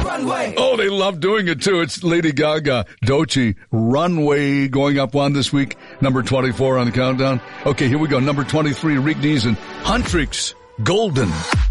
Runway. Oh, they love doing it too. It's Lady Gaga, Doechii, Runway going up one this week. Number 24 on the countdown. Okay, here we go. Number 23, Rick Neeson, Huntrix, Golden.